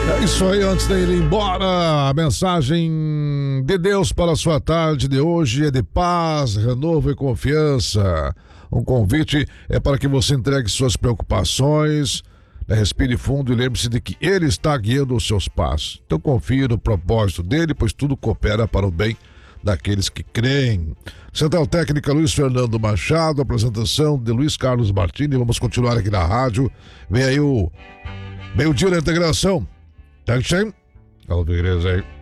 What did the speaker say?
É isso aí, antes de ir embora, a mensagem de Deus para a sua tarde de hoje é de paz, renovo e confiança. Um convite é para que você entregue suas preocupações, né? Respire fundo e lembre-se de que Ele está guiando os seus passos. Então confie no propósito dele, pois tudo coopera para o bem daqueles que creem. Central Técnica Luiz Fernando Machado, apresentação de Luiz Carlos Martini. Vamos continuar aqui na rádio. Vem aí o meio-dia da integração. Dankeschön. Auf Wiedersehen.